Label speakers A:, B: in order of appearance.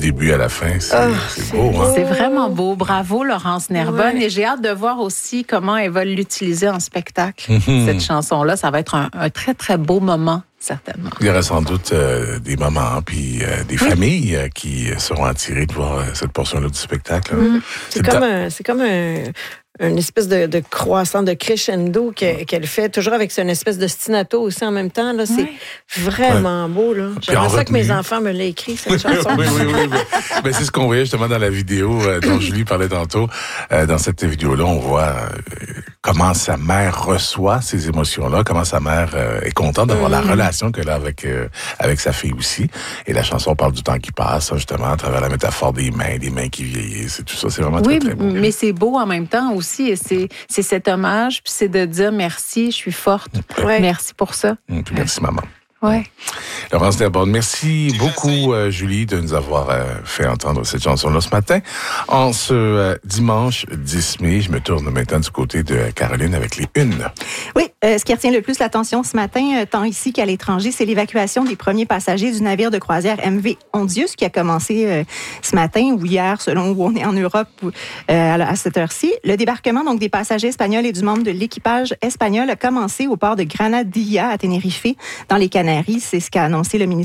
A: début à la fin. C'est beau, hein?
B: C'est vraiment beau. Bravo, Laurence Nerbonne.
C: Ouais.
B: Et j'ai hâte de voir aussi comment elle va l'utiliser en spectacle, cette chanson-là. Ça va être un très, très beau moment, certainement.
A: Il y aura sans doute des mamans puis des familles qui seront attirées de voir cette portion-là du spectacle.
C: C'est comme une espèce de croissant, de crescendo qu'elle fait, toujours avec une espèce de stinato aussi en même temps. Là. C'est vraiment beau. Là. J'aimerais ça que mes enfants me l'aient écrit, cette chanson.
A: Oui. Ben, c'est ce qu'on voyait justement dans la vidéo dont Julie parlait tantôt. Dans cette vidéo-là, on voit comment sa mère reçoit ces émotions-là, comment sa mère est contente d'avoir la relation qu'elle a avec sa fille aussi. Et la chanson parle du temps qui passe, justement, à travers la métaphore des mains qui vieillissent et tout ça. C'est vraiment très, très beau.
B: Mais c'est beau en même temps aussi. Et c'est cet hommage, puis c'est de dire merci, je suis forte.
C: Ouais.
B: Merci pour ça.
A: Puis merci, maman.
B: Ouais.
A: Laurence Nerbonne, merci beaucoup, Julie, de nous avoir fait entendre cette chanson-là ce matin. En ce dimanche 10 mai, je me tourne maintenant du côté de Caroline avec les unes.
D: Oui, ce qui retient le plus l'attention ce matin, tant ici qu'à l'étranger, c'est l'évacuation des premiers passagers du navire de croisière MV Ondius qui a commencé ce matin ou hier, selon où on est en Europe à cette heure-ci. Le débarquement donc des passagers espagnols et du membre de l'équipage espagnol a commencé au port de Granadilla à Tenerife, dans les Canaries. C'est ce qu'a annoncé le ministère